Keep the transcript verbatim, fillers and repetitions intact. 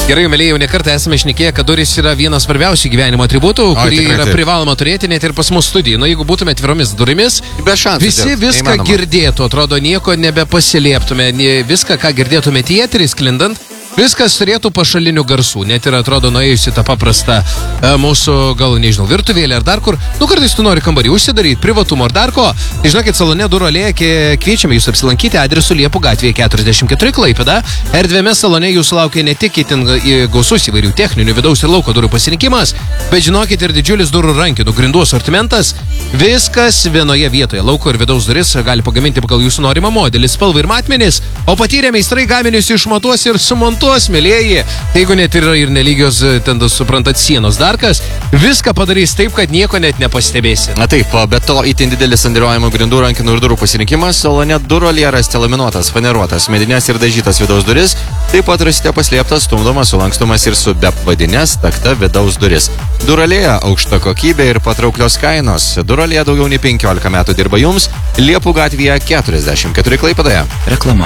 Gerai, mėlyje, jau nekartą esame šnekėję, kad durys yra vienas svarbiausių gyvenimo atributų, kurį yra taip. privaloma turėti net ir pas mus studijoje. Nu, jeigu būtume atviromis durimis, visi viską Neįmanoma. girdėtų, atrodo, nieko nebepasilieptume, viską, ką girdėtumėte į eterį sklindant, viskas turėtų pašalinių garsų, net ir atrodo nuėjusi tą paprastą e, mūsų, gal nežinau, virtuvėlį ar dar kur. Nu, kartais tu nori kambarį užsidaryti, privatumo ar dar ko. Tai žinokit, salone Durų alėja kviečiame jūs apsilankyti adresu Liepų gatvėje keturiasdešimt keturi Klaipėda. Erdvėme salone jūsų laukia ne tik itin gausus įvairių techninių vidaus ir lauko durų pasirinkimas, bet žinokit ir didžiulis durų rankinų grindų asortimentas. Viskas vienoje vietoje. Lauko ir vidaus duris gali pagaminti pagal jūsų norimą modelį, spalvą ir matmenis, o patyrę meistrai gaminius išmatuos ir sumontuos, mėlėjai. Tai jeigu net yra ir nelygios, ten suprantat, sienos darkas, viską padarys taip, kad nieko net nepastebėsi. Na taip, bet to itin didelis sandėliojimo grindų, rankinų ir durų pasirinkimas, salone Durų alėja rasite laminuotas, faneruotas, medinės ir dažytas vidaus duris, taip pat rasite paslėptas, stumdomas, sulankstomas ir su bepvadinės takta vidaus duris. Durų alėja aukšta kokybė ir patrauklios kainos. Durų alėja daugiau nei penkiolika metų dirba jums, Liepų gatvėje keturiasdešimt keturi Klaipėdoje. Reklama.